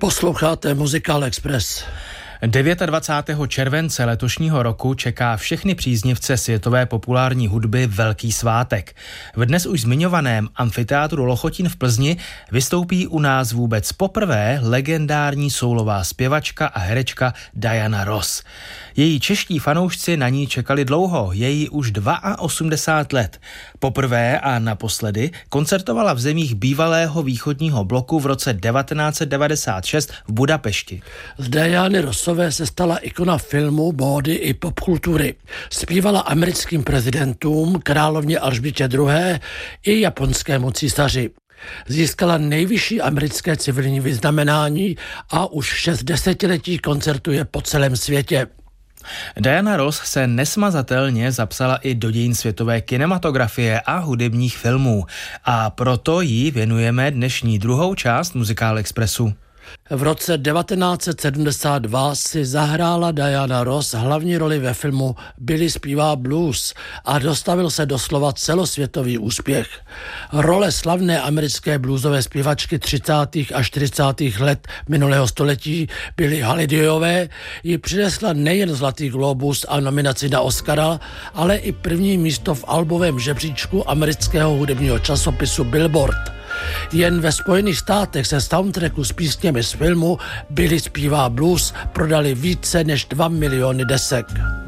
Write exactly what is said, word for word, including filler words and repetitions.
Posloucháte Muzikál Express. dvacátého devátého července letošního roku čeká všechny příznivce světové populární hudby velký svátek. V dnes už zmiňovaném amfiteátru Lochotín v Plzni vystoupí u nás vůbec poprvé legendární soulová zpěvačka a herečka Diana Ross. Její čeští fanoušci na ní čekali dlouho, je jí už osmdesát dva let. Poprvé a naposledy koncertovala v zemích bývalého východního bloku v roce devatenáct set devadesát šest v Budapešti. Z Diany Rossové se stala ikona filmu, módy i popkultury. Zpívala americkým prezidentům, královně Alžbětě druhé. i japonskému císaři. Získala nejvyšší americké civilní vyznamenání a už šest desetiletí koncertuje po celém světě. Diana Ross se nesmazatelně zapsala i do dějin světové kinematografie a hudebních filmů a proto jí věnujeme dnešní druhou část Muzikál Expressu. V roce devatenáct set sedmdesát dva si zahrála Diana Ross hlavní roli ve filmu Billy zpívá blues a dostavil se doslova celosvětový úspěch. Role slavné americké bluesové zpěvačky třicátých a čtyřicátých let minulého století Billie Holidayové ji přinesla nejen Zlatý glóbus a nominaci na Oscara, ale i první místo v albovém žebříčku amerického hudebního časopisu Billboard. Jen ve Spojených státech se soundtracku s písněmi z filmu Billy zpívá blues prodali více než dva miliony desek.